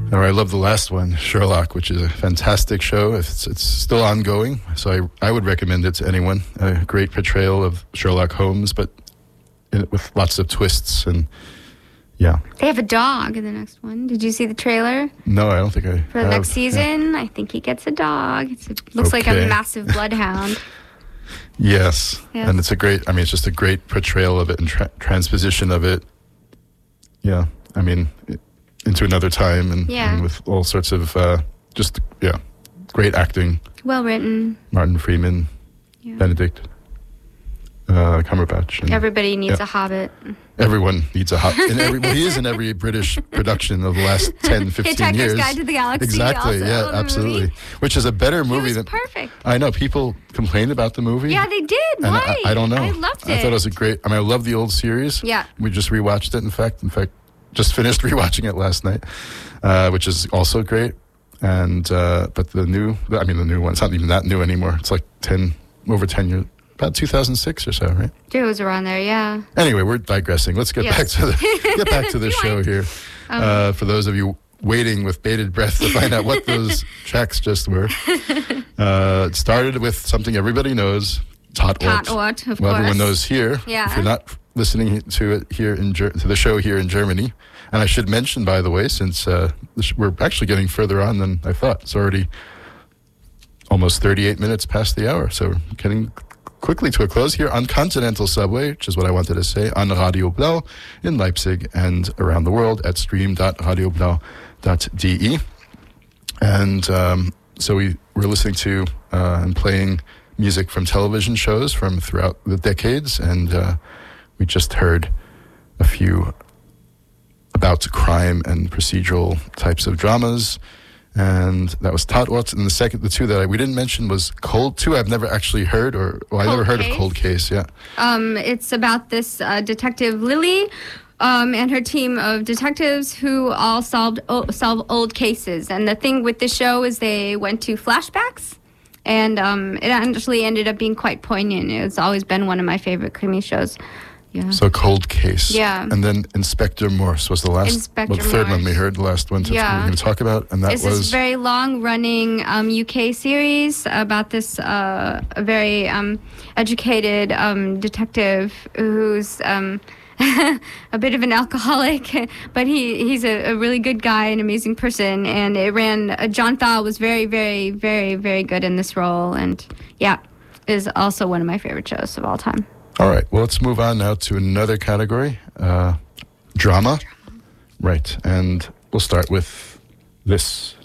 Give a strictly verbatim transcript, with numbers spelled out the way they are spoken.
Or I love the last one, Sherlock, which is a fantastic show. It's it's still ongoing, so I I would recommend it to anyone. A great portrayal of Sherlock Holmes, but in, with lots of twists and yeah. They have a dog in the next one. Did you see the trailer? No, I don't think I For the have. next season, yeah. I think he gets a dog. It's, it looks okay. like a massive bloodhound. Yes. yes, and it's a great, I mean, it's just a great portrayal of it and tra- transposition of it. Yeah, I mean, it, into another time and, yeah. and with all sorts of, uh, just, yeah, great acting. Well written. Martin Freeman, yeah. Benedict uh, Cumberbatch. And, Everybody needs yeah. a Hobbit. Everyone needs a Hobbit. And every, well, he is in every British production of the last ten, fifteen Hitchhiker's years. Guide to the Galaxy. Exactly, also, yeah, absolutely. Movie. Which is a better movie it was than... perfect. I know, people complained about the movie. Yeah, they did. And Why? I, I don't know. I loved it. I thought it was a great... I mean, I love the old series. Yeah. We just rewatched it, in fact. In fact, just finished rewatching it last night, uh, which is also great. And, uh, but the new... I mean, the new one, it's not even that new anymore. It's like ten, over ten years... About two thousand six or so, right? It was around there, yeah. Anyway, we're digressing. Let's get yes. back to the get back to the show here. Um, uh, for those of you waiting with bated breath to find out what those tracks just were, uh, it started with something everybody knows, Tatort. Tatort, of well, course. everyone knows here. Yeah. If you're not listening to it here in Ger- to the show here in Germany, and I should mention, by the way, since uh, sh- we're actually getting further on than I thought. It's already almost thirty-eight minutes past the hour, so we're getting quickly to a close here on Continental Subway, which is what I wanted to say, on Radio Blau in Leipzig and around the world at stream dot radio blau dot d e. And um, so we were listening to uh, and playing music from television shows from throughout the decades, and uh, we just heard a few about crime and procedural types of dramas. And that was Tatort. And the second, the two that I, we didn't mention was Cold. Two I've never actually heard, or well, I never heard Case. of Cold Case. Yeah. Um, it's about this uh, detective Lily, um, and her team of detectives who all solved o- solve old cases. And the thing with the show is they went to flashbacks, and um, it actually ended up being quite poignant. It's always been one of my favorite crimi shows. Yeah. So Cold Case. Yeah. And then Inspector Morse was the last, Inspector well, the third Morse. one we heard, the last one to, Yeah. we we're going to talk about, and that it's was... this very long-running um, U K series about this uh, very um, educated um, detective who's um, a bit of an alcoholic, but he, he's a, a really good guy, an amazing person, and it ran... Uh, John Thaw was very, very, very, very good in this role, and yeah, is also one of my favorite shows of all time. All right, well, let's move on now to another category, uh, drama. Right, and we'll start with this.